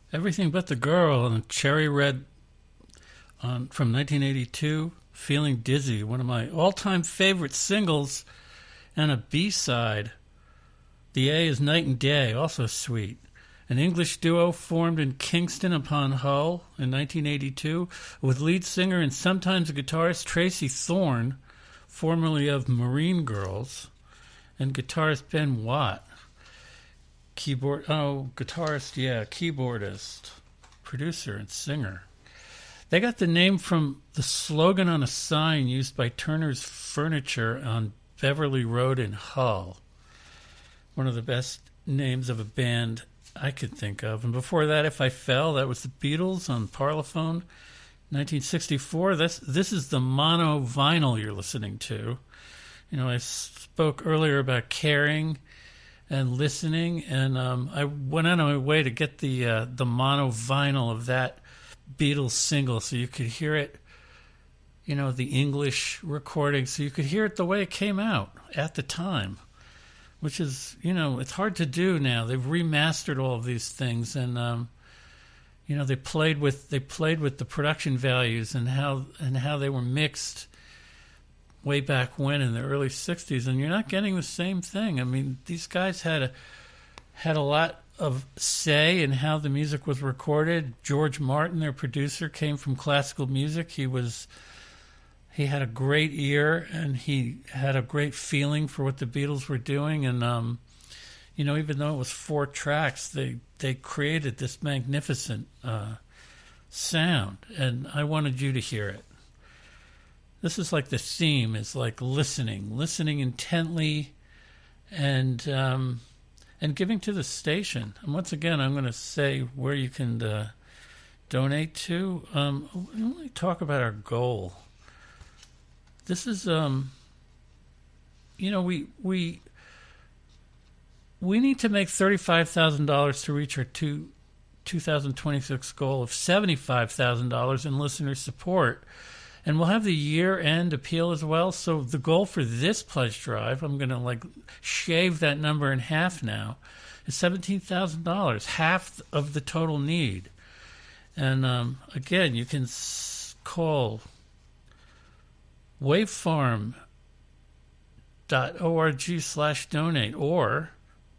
Everything But the Girl and Cherry Red from 1982. Feeling Dizzy, one of my all-time favorite singles, and a B-side. The A is Night and Day, also sweet. An English duo formed in Kingston upon Hull in 1982 with lead singer and sometimes guitarist Tracy Thorn, formerly of Marine Girls, and guitarist Ben Watt. Keyboardist, producer, and singer. They got the name from the slogan on a sign used by Turner's Furniture on Beverly Road in Hull. One of the best names of a band I could think of. And before that, If I Fell, that was the Beatles on Parlophone, 1964. This is the mono vinyl you're listening to. You know, I spoke earlier about caring and listening, and I went out of my way to get the mono vinyl of that Beatles single so you could hear it, you know, the English recording, so you could hear it the way it came out at the time, which is, you know, it's hard to do now. They've remastered all of these things, and you know, they played with the production values and how they were mixed way back when in the early 60s, and you're not getting the same thing. I mean, these guys had a lot of say in how the music was recorded. George Martin, their producer, came from classical music. He had a great ear, and he had a great feeling for what the Beatles were doing. And you know, even though it was 4 tracks, they created this magnificent sound, and I wanted you to hear it. This is like the theme is like listening intently, and giving to the station. And once again, I'm going to say where you can donate to. Let me talk about our goal. This is, you know, we need to make $35,000 to reach our 2026 goal of $75,000 in listener support. And we'll have the year-end appeal as well. So the goal for this pledge drive, I'm going to shave that number in half now, is $17,000, half of the total need. And again, you can call wavefarm.org/donate or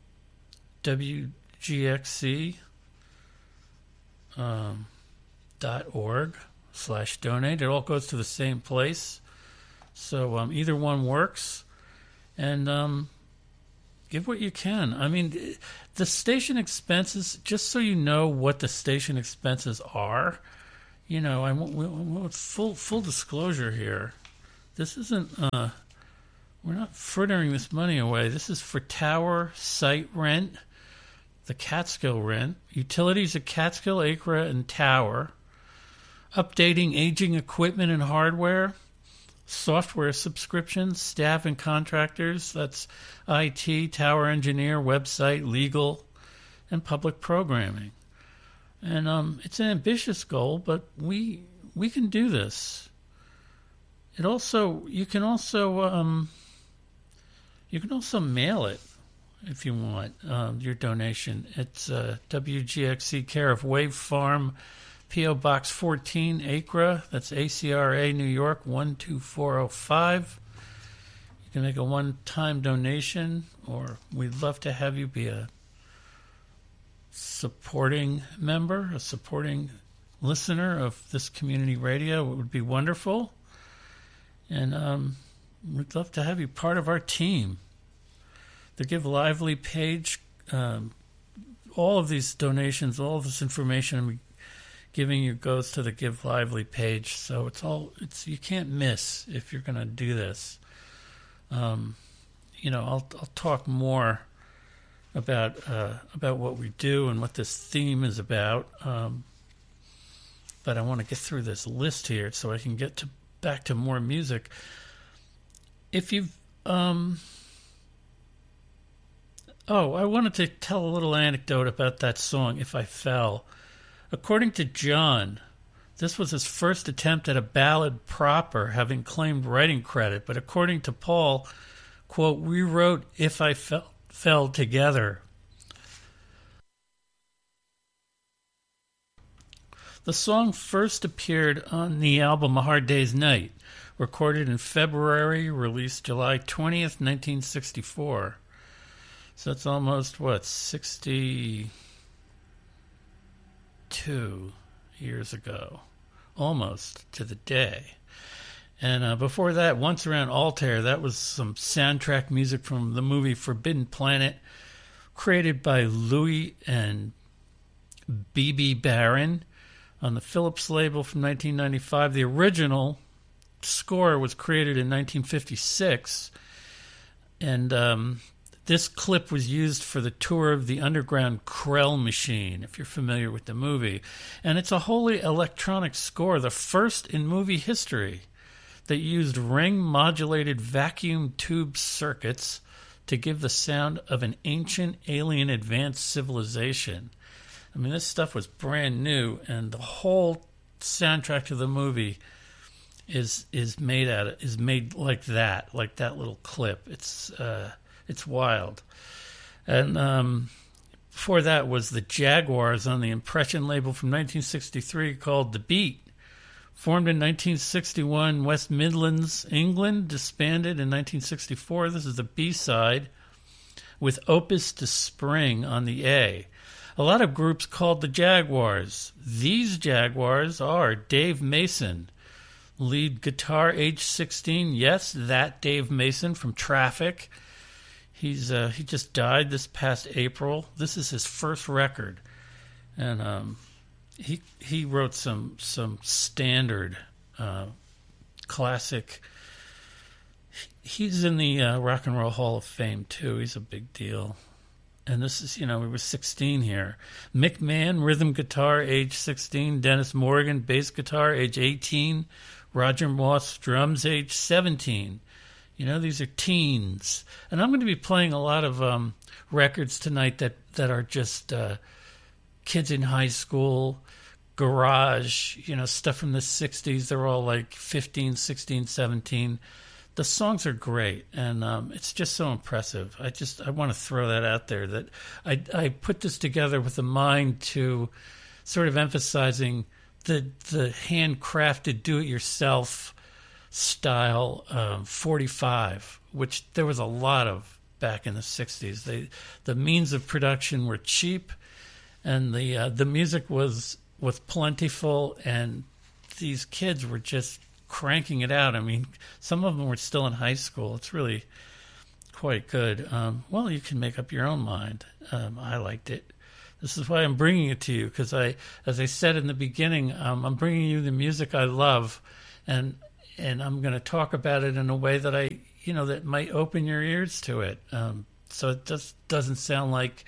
wgxc.org/donate. It all goes to the same place. So either one works. And give what you can. I mean, the station expenses, just so you know what the station expenses are, you know, I want full disclosure here. This isn't, we're not frittering this money away. This is for tower, site rent, the Catskill rent, utilities at Catskill, Acra, and Tower, updating aging equipment and hardware, software subscriptions, staff and contractors, that's IT, tower engineer, website, legal, and public programming. And it's an ambitious goal, but we can do this. You can also mail it if you want your donation. It's WGXC care of Wave Farm, P.O. Box 14, Acra. That's ACRA, New York, 12405. You can make a one-time donation, or we'd love to have you be a supporting member, a supporting listener of this community radio. It would be wonderful. And we'd love to have you part of our team. The Give Lively page, all of these donations, all of this information I'm giving you goes to the Give Lively page. So it's you can't miss if you're going to do this. You know, I'll talk more about what we do and what this theme is about. But I want to get through this list here so I can get back to more music. If you've I wanted to tell a little anecdote about that song, If I Fell. According to John, this was his first attempt at a ballad proper, having claimed writing credit. But according to Paul, quote, we wrote If I Fell together. The song first appeared on the album A Hard Day's Night, recorded in February, released July 20th, 1964. So it's almost, 62 years ago. Almost to the day. And before that, Once Around Altair, that was some soundtrack music from the movie Forbidden Planet, created by Louis and B.B. Barron on the Philips label from 1995. The original score was created in 1956, and this clip was used for the tour of the underground Krell machine, if you're familiar with the movie. And it's a wholly electronic score, the first in movie history that used ring-modulated vacuum tube circuits to give the sound of an ancient alien advanced civilization. I mean, this stuff was brand new, and the whole soundtrack to the movie is made like that little clip. It's wild. And before that was the Jaguars on the Impression label from 1963 called The Beat. Formed in 1961, West Midlands, England, disbanded in 1964. This is the B-side with Opus to Spring on the A. A lot of groups called the Jaguars. These Jaguars are Dave Mason, lead guitar, age 16. Yes, that Dave Mason from Traffic. He just died this past April. This is his first record, and he wrote some standard classic. He's in the Rock and Roll Hall of Fame too. He's a big deal. And this is, we were 16 here. Mick Mann, rhythm guitar, age 16. Dennis Morgan, bass guitar, age 18. Roger Moss, drums, age 17. These are teens. And I'm going to be playing a lot of records tonight that are just kids in high school, garage, stuff from the 60s. They're all like 15, 16, 17. The songs are great, and it's just so impressive. I want to throw that out there, that I put this together with a mind to sort of emphasizing the handcrafted, do-it-yourself style 45, which there was a lot of back in the 60s. The means of production were cheap, and the music was plentiful, and these kids were just cranking it out. I mean, some of them were still in high school. It's really quite good. Well, you can make up your own mind. I liked it. This is why I'm bringing it to you, because as I said in the beginning, I'm bringing you the music I love, and I'm going to talk about it in a way that that might open your ears to it. So it just doesn't sound like,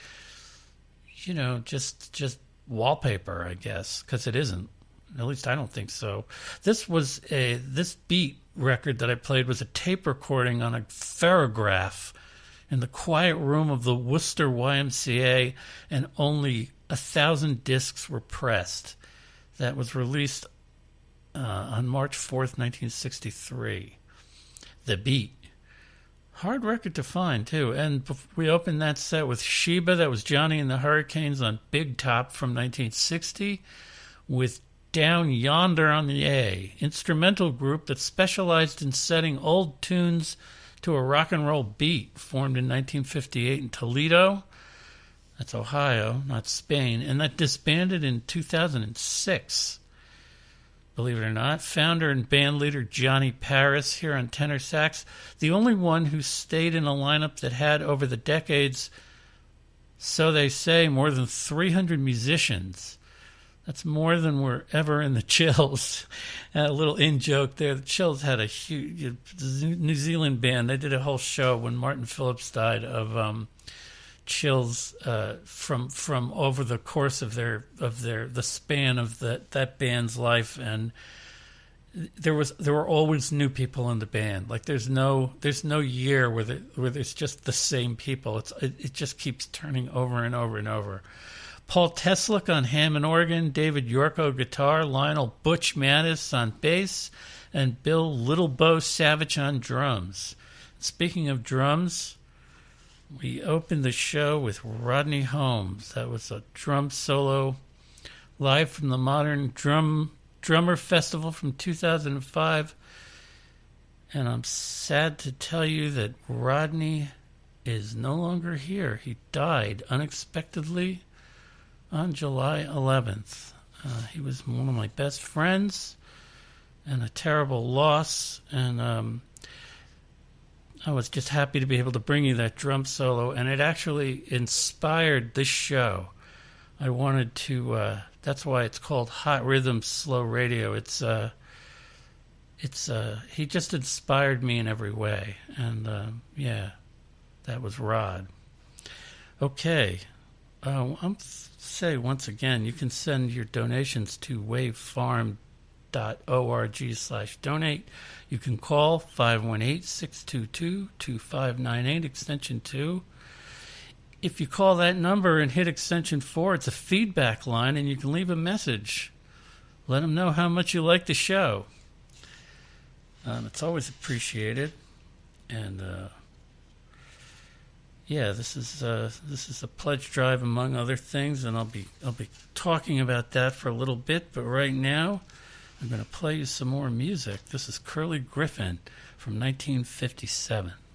just wallpaper, I guess, because it isn't. At least I don't think so. This Beat record that I played was a tape recording on a Ferrograph in the quiet room of the Worcester YMCA, and only 1,000 discs were pressed. That was released on March 4th, 1963. The Beat. Hard record to find, too. And we opened that set with Sheba. That was Johnny and the Hurricanes on Big Top from 1960, with Down Yonder on the A, instrumental group that specialized in setting old tunes to a rock and roll beat, formed in 1958 in Toledo. That's Ohio, not Spain. And that disbanded in 2006. Believe it or not. Founder and band leader Johnny Paris here on tenor sax. The only one who stayed in a lineup that had, over the decades, so they say, more than 300 musicians. That's more than were ever in the Chills. A little in-joke there. The Chills had a huge New Zealand band. They did a whole show when Martin Phillips died of Chills from over the course of the span of that band's life, and there were always new people in the band. Like there's no year where there's just the same people. It just keeps turning over and over and over. Paul Teslick on Hammond organ, David Yorko guitar, Lionel Butch Mattis on bass, and Bill Little Bo Savage on drums. Speaking of drums, we opened the show with Rodney Holmes. That was a drum solo live from the Modern Drummer Festival from 2005. And I'm sad to tell you that Rodney is no longer here. He died unexpectedly on July 11th. He was one of my best friends and a terrible loss. And I was just happy to be able to bring you that drum solo. And it actually inspired this show. I wanted to, that's why it's called Hot Rhythm Slow Radio. He just inspired me in every way. And, yeah, that was Rod. Okay. Say once again, you can send your donations to wavefarm.org/donate. You can call 518-622-2598, extension 2. If you call that number and hit extension 4, it's a feedback line, and you can leave a message. Let them know how much you like the show. It's always appreciated. And yeah, this is a pledge drive among other things, and I'll be talking about that for a little bit. But right now, I'm going to play you some more music. This is Curly Griffin from 1957.